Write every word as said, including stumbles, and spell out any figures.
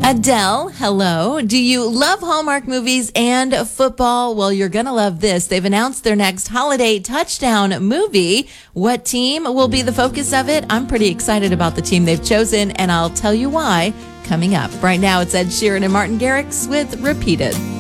Adele, hello. Do you love Hallmark movies and football? Well, you're going to love this. They've announced their next holiday touchdown movie. What team will be the focus of it? I'm pretty excited about the team they've chosen, and I'll tell you why coming up. Right now, it's Ed Sheeran and Martin Garrix with Repeated.